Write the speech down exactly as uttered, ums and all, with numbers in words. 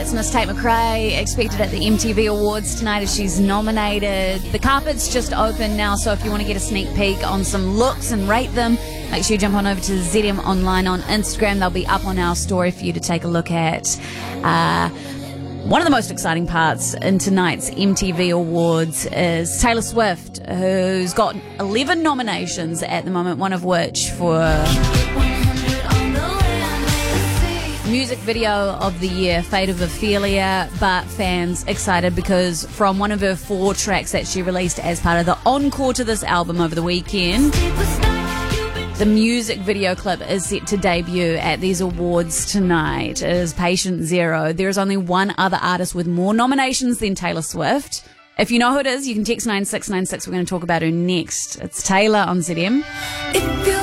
That's Miss Tate McRae, expected at the M T V Awards tonight as she's nominated. The carpet's just open now, so if you want to get a sneak peek on some looks and rate them, make sure you jump on over to Z M Online on Instagram. They'll be up on our story for you to take a look at. Uh, one of the most exciting parts in tonight's M T V Awards is Taylor Swift, who's got eleven nominations at the moment, one of which for Music Video of the Year, Fate of Ophelia, but fans excited because from one of her four tracks that she released as part of the encore to this album over the weekend, the music video clip is set to debut at these awards tonight. It is Patient Zero. There is only one other artist with more nominations than Taylor Swift. If you know who it is, you can text nine six nine six. We're going to talk about her next. It's Taylor on Z M.